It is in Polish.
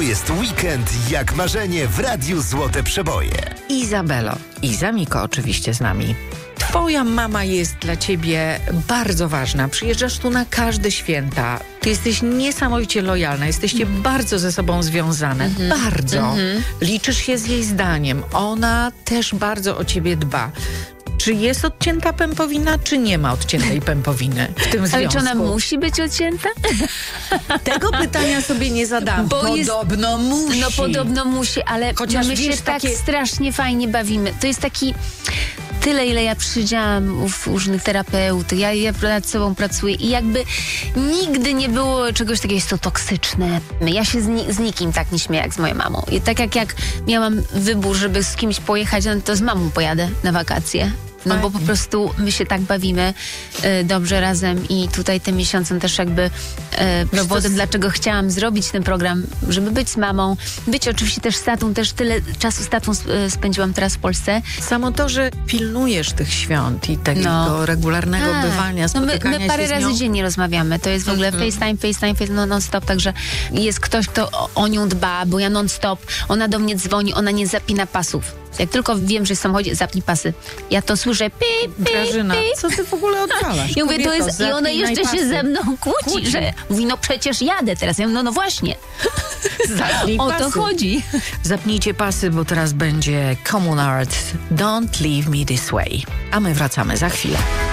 jest weekend jak marzenie w Radiu Złote Przeboje. Izabelo, Iza Miko oczywiście z nami. Twoja mama jest dla ciebie bardzo ważna. Przyjeżdżasz tu na każde święta. Ty jesteś niesamowicie lojalna. Jesteście bardzo ze sobą związane. Bardzo. Liczysz się z jej zdaniem. Ona też bardzo o ciebie dba. Czy jest odcięta pępowina, czy nie ma odciętej pępowiny w tym związku? Ale czy ona musi być odcięta? Tego pytania sobie nie zadam. Podobno musi. No podobno musi, ale chociaż my się tak strasznie fajnie bawimy. To jest taki... Tyle, ile ja przyjrzałam u różnych terapeutów, ja nad sobą pracuję i jakby nigdy nie było czegoś takiego, jest to toksyczne. Ja się z nikim tak nie śmieję jak z moją mamą. I tak jak miałam wybór, żeby z kimś pojechać, no to z mamą pojadę na wakacje. No bo po prostu my się tak bawimy dobrze razem i tutaj tym miesiącem też jakby powodem, dlaczego chciałam zrobić ten program, żeby być z mamą, być oczywiście też z tatą, też tyle czasu z tatą spędziłam teraz w Polsce. Samo to, że pilnujesz tych świąt i takiego regularnego bywania, spotykania my parę się z nią. razy dziennie rozmawiamy, to jest w ogóle FaceTime, no non-stop, także jest ktoś, kto o nią dba, bo ja non-stop, ona do mnie dzwoni, ona nie zapina pasów. Jak tylko wiem, że w samochodzie zapnij pasy. Ja to słyszę Grażyna, co ty w ogóle odwalasz? Ja mówię, to jest, i ona jeszcze się ze mną kłóci, że mówi, no przecież jadę teraz. Ja mówię, no właśnie. Zapnij o pasy. to chodzi. Zapnijcie pasy, bo teraz będzie Common Art Don't Leave Me This Way. A my wracamy za chwilę.